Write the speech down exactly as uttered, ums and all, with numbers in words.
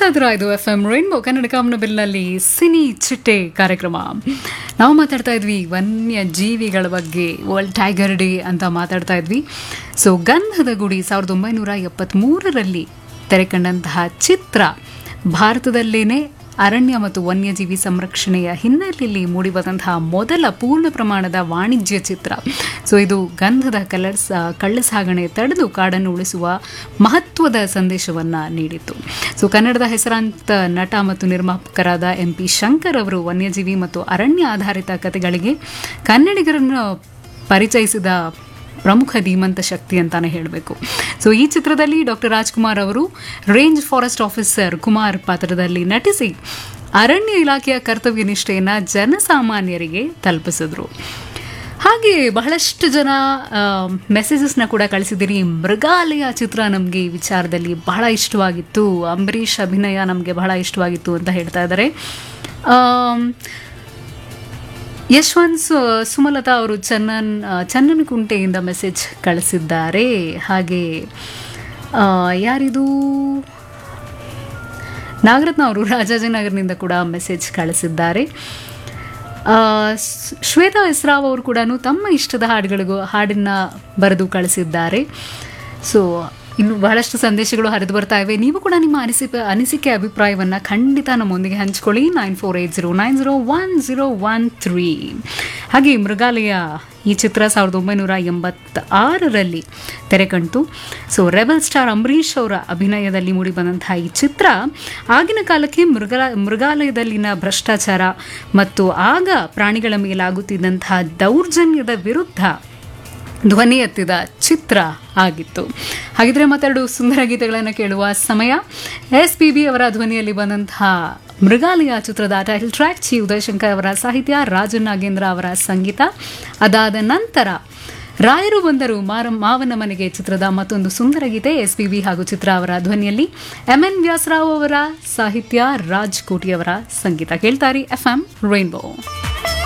ಇದ್ರ ಇದು F M rainbow Kannada ಕಾಮನಬಿಲ್ನಲ್ಲಿ cine ಚಿಟ್ಟೆ ಕಾರ್ಯಕ್ರಮ. ನಾವು ಮಾತಾಡ್ತಾ ಇದ್ವಿ ವನ್ಯ ಜೀವಿಗಳ ಬಗ್ಗೆ, ವರ್ಲ್ಡ್ ಟೈಗರ್ ಡೇ ಅಂತ ಮಾತಾಡ್ತಾ ಇದ್ವಿ. ಸೊ ಗಂಧದ ಗುಡಿ ಸಾವಿರದ ಒಂಬೈನೂರ ಎಪ್ಪತ್ತ್ಮೂರರಲ್ಲಿ ತೆರೆಕಂಡಂತಹ ಚಿತ್ರ ಭಾರತದಲ್ಲೇನೆ ಅರಣ್ಯ ಮತ್ತು ವನ್ಯಜೀವಿ ಸಂರಕ್ಷಣೆಯ ಹಿನ್ನೆಲೆಯಲ್ಲಿ ಮೂಡಿಬಂದಂತಹ ಮೊದಲ ಪೂರ್ಣ ಪ್ರಮಾಣದ ವಾಣಿಜ್ಯ ಚಿತ್ರ. ಸೊ ಇದು ಗಂಧದ ಕಲರ್ಸ್ ಕಳ್ಳಸಾಗಣೆ ತಡೆದು ಕಾಡನ್ನು ಉಳಿಸುವ ಮಹತ್ವದ ಸಂದೇಶವನ್ನು ನೀಡಿತು. ಸೊ ಕನ್ನಡದ ಹೆಸರಾಂತ ನಟ ಮತ್ತು ನಿರ್ಮಾಪಕರಾದ ಎಂ ಪಿ ಶಂಕರ್ ಅವರು ವನ್ಯಜೀವಿ ಮತ್ತು ಅರಣ್ಯ ಆಧಾರಿತ ಕಥೆಗಳಿಗೆ ಕನ್ನಡಿಗರನ್ನು ಪರಿಚಯಿಸಿದ ಪ್ರಮುಖ ಧೀಮಂತ ಶಕ್ತಿ ಅಂತಾನೆ ಹೇಳಬೇಕು. ಸೊ ಈ ಚಿತ್ರದಲ್ಲಿ ಡಾಕ್ಟರ್ ರಾಜ್ಕುಮಾರ್ ಅವರು ರೇಂಜ್ ಫಾರೆಸ್ಟ್ ಆಫೀಸರ್ ಕುಮಾರ್ ಪಾತ್ರದಲ್ಲಿ ನಟಿಸಿ ಅರಣ್ಯ ಇಲಾಖೆಯ ಕರ್ತವ್ಯ ನಿಷ್ಠೆಯನ್ನು ಜನಸಾಮಾನ್ಯರಿಗೆ ತಲುಪಿಸಿದ್ರು. ಹಾಗೆ ಬಹಳಷ್ಟು ಜನ ಮೆಸೇಜಸ್ನ ಕೂಡ ಕಳಿಸಿದ್ದೀರಿ. ಮೃಗಾಲಯ ಚಿತ್ರ ನಮಗೆ ಈ ವಿಚಾರದಲ್ಲಿ ಬಹಳ ಇಷ್ಟವಾಗಿತ್ತು, ಅಂಬರೀಷ್ ಅಭಿನಯ ನಮಗೆ ಬಹಳ ಇಷ್ಟವಾಗಿತ್ತು ಅಂತ ಹೇಳ್ತಾ ಇದ್ದಾರೆ. ಯಶವಂತ್ ಸುಮಲತಾ ಅವರು ಚನ್ನನ್ ಚನ್ನನಕುಂಟೆಯಿಂದ ಮೆಸೇಜ್ ಕಳಿಸಿದ್ದಾರೆ. ಹಾಗೆ ಯಾರಿದು ನಾಗರತ್ನ ಅವರು ರಾಜಾಜಿನಗರನಿಂದ ಕೂಡ ಮೆಸೇಜ್ ಕಳಿಸಿದ್ದಾರೆ. ಶ್ವೇತಾ ಇಸ್ರಾವ್ ಅವರು ಕೂಡ ತಮ್ಮ ಇಷ್ಟದ ಹಾಡುಗಳಿಗೂ ಹಾಡನ್ನು ಬರೆದು ಕಳಿಸಿದ್ದಾರೆ. ಸೊ ಇನ್ನು ಬಹಳಷ್ಟು ಸಂದೇಶಗಳು ಹರಿದು ಬರ್ತಾ ಇವೆ. ನೀವು ಕೂಡ ನಿಮ್ಮ ಅನಿಸಿಕೆ ಅನಿಸಿಕೆ ಅಭಿಪ್ರಾಯವನ್ನು ಖಂಡಿತ ನಮ್ಮೊಂದಿಗೆ ಹಂಚ್ಕೊಳ್ಳಿ. Nine four eight zero nine zero one zero one three. ಹಾಗೆ ಮೃಗಾಲಯ ಈ ಚಿತ್ರ ಸಾವಿರದ ಒಂಬೈನೂರ ಎಂಬತ್ತ ಆರರಲ್ಲಿ ತೆರೆಕಂತು. ಸೊ ರೆಬಲ್ ಸ್ಟಾರ್ ಅಂಬರೀಷ್ ಅವರ ಅಭಿನಯದಲ್ಲಿ ಮೂಡಿಬಂದಂತಹ ಈ ಚಿತ್ರ ಆಗಿನ ಕಾಲಕ್ಕೆ ಮೃಗ ಮೃಗಾಲಯದಲ್ಲಿನ ಭ್ರಷ್ಟಾಚಾರ ಮತ್ತು ಆಗ ಪ್ರಾಣಿಗಳ ಮೇಲಾಗುತ್ತಿದ್ದಂತಹ ದೌರ್ಜನ್ಯದ ವಿರುದ್ಧ ಧ್ವನಿ ಎತ್ತಿದ ಚಿತ್ರ ಆಗಿತ್ತು. ಹಾಗಿದ್ರೆ ಮತ್ತೆರಡು ಸುಂದರ ಗೀತೆಗಳನ್ನು ಕೇಳುವ ಸಮಯ. ಎಸ್ ಪಿ ಬಿ ಅವರ ಧ್ವನಿಯಲ್ಲಿ ಬಂದಂತಹ ಮೃಗಾಲಯ ಚಿತ್ರದ ಟೈಟಲ್ ಟ್ರ್ಯಾಕ್ ಚಿ ಉದಯಶಂಕರ್ ಅವರ ಸಾಹಿತ್ಯ, ರಾಜನ್ ನಾಗೇಂದ್ರ ಅವರ ಸಂಗೀತ. ಅದಾದ ನಂತರ ರಾಯರು ಬಂದರು ಮಾರ ಮಾವನ ಮನೆಗೆ ಚಿತ್ರದ ಮತ್ತೊಂದು ಸುಂದರ ಗೀತೆ ಎಸ್ ಪಿ ಬಿ ಹಾಗೂ ಚಿತ್ರ ಅವರ ಧ್ವನಿಯಲ್ಲಿ, ಎಂ ಎನ್ ವ್ಯಾಸರಾವ್ ಅವರ ಸಾಹಿತ್ಯ, ರಾಜ್ ಕೋಟಿ ಅವರ ಸಂಗೀತ. ಕೇಳ್ತಾರಿ ಎಫ್ ಎಂ ರೈನ್ಬೋ.